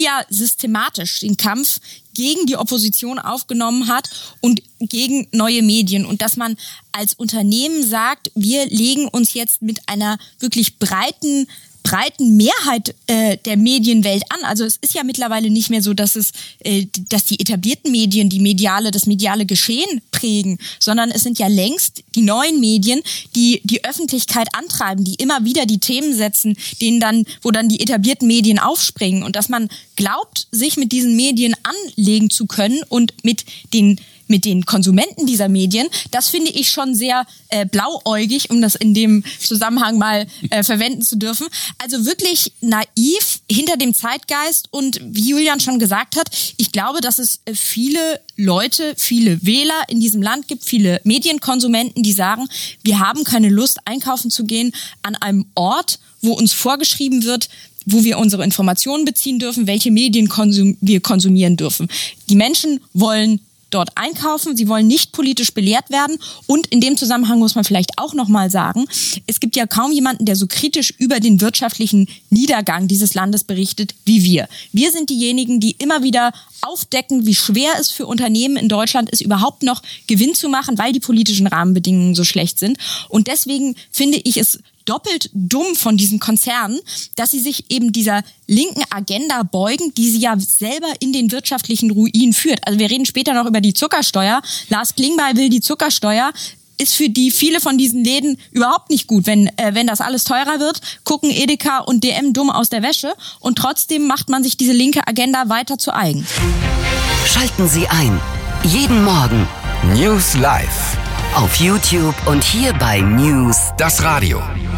ja systematisch den Kampf gegen die Opposition aufgenommen hat und gegen neue Medien. Und dass man als Unternehmen sagt, wir legen uns jetzt mit einer wirklich breiten Mehrheit der Medienwelt an. Also es ist ja mittlerweile nicht mehr so, dass die etablierten Medien das mediale Geschehen prägen, sondern es sind ja längst die neuen Medien, die die Öffentlichkeit antreiben, die immer wieder die Themen setzen, wo dann die etablierten Medien aufspringen. Und dass man glaubt, sich mit diesen Medien anlegen zu können und mit den Konsumenten dieser Medien, das finde ich schon sehr blauäugig, um das in dem Zusammenhang mal verwenden zu dürfen. Also wirklich naiv hinter dem Zeitgeist und wie Julian schon gesagt hat, ich glaube, dass es viele Leute, viele Wähler in diesem Land gibt, viele Medienkonsumenten, die sagen, wir haben keine Lust, einkaufen zu gehen an einem Ort, wo uns vorgeschrieben wird, wo wir unsere Informationen beziehen dürfen, welche Medien wir konsumieren dürfen. Die Menschen wollen dort einkaufen, sie wollen nicht politisch belehrt werden und in dem Zusammenhang muss man vielleicht auch nochmal sagen, es gibt ja kaum jemanden, der so kritisch über den wirtschaftlichen Niedergang dieses Landes berichtet wie wir. Wir sind diejenigen, die immer wieder aufdecken, wie schwer es für Unternehmen in Deutschland ist, überhaupt noch Gewinn zu machen, weil die politischen Rahmenbedingungen so schlecht sind. Und deswegen finde ich es doppelt dumm von diesen Konzernen, dass sie sich eben dieser linken Agenda beugen, die sie ja selber in den wirtschaftlichen Ruin führt. Also wir reden später noch über die Zuckersteuer. Lars Klingbeil will die Zuckersteuer. Ist für viele von diesen Läden überhaupt nicht gut. Wenn das alles teurer wird, gucken Edeka und DM dumm aus der Wäsche und trotzdem macht man sich diese linke Agenda weiter zu eigen. Schalten Sie ein. Jeden Morgen. News Live. Auf YouTube und hier bei News. Das Radio.